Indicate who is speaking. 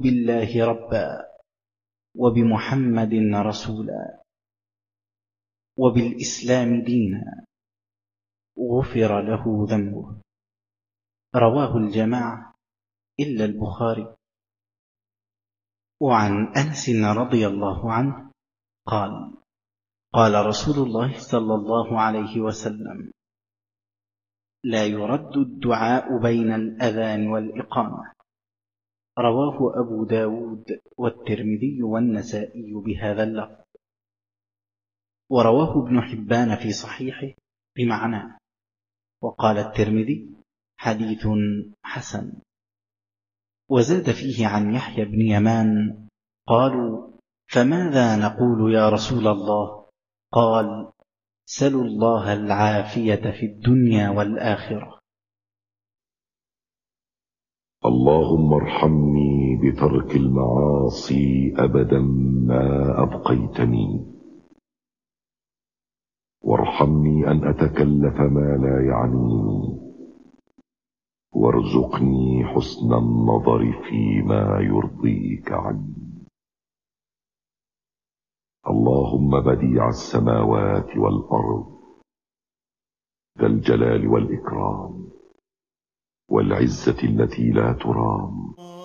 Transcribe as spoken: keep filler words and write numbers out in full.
Speaker 1: بالله ربا وبمحمد رسولا وبالإسلام دينا غفر له ذنبه. رواه الجماعة إلا البخاري. وعن أنس رضي الله عنه قال: قال رسول الله صلى الله عليه وسلم: لا يرد الدعاء بين الأذان والإقامة. رواه أبو داود والترمذي والنسائي بهذا اللفظ. ورواه ابن حبان في صحيحه بمعناه، وقال الترمذي: حديث حسن. وزاد فيه عن يحيى بن يمان: قالوا: فماذا نقول يا رسول الله؟ قال: سلوا الله العافية في الدنيا والآخرة.
Speaker 2: اللهم ارحمني بترك المعاصي أبدا ما أبقيتني، وارحمني أن أتكلف ما لا يعنيني، وارزقني حسن النظر فيما يرضيك عني. اللهم بديع السماوات والأرض ذا الجلال والإكرام والعزة التي لا ترام،